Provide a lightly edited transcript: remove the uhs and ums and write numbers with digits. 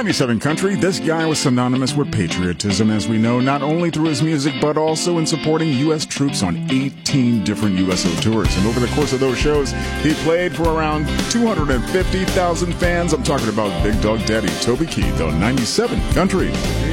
97 Country, this guy was synonymous with patriotism, as we know, not only through his music, but also in supporting U.S. troops on 18 different USO tours. And over the course of those shows, he played for around 250,000 fans. I'm talking about Big Dog Daddy, Toby Keith, on 97 Country.